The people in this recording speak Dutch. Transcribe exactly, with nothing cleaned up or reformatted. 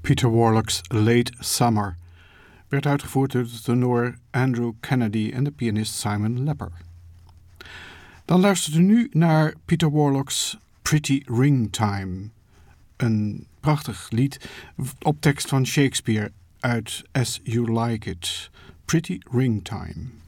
Peter Warlock's Late Summer werd uitgevoerd door de tenor Andrew Kennedy en de pianist Simon Lepper. Dan luistert u nu naar Peter Warlock's Pretty Ring Time, een prachtig lied op tekst van Shakespeare uit As You Like It, Pretty Ring Time.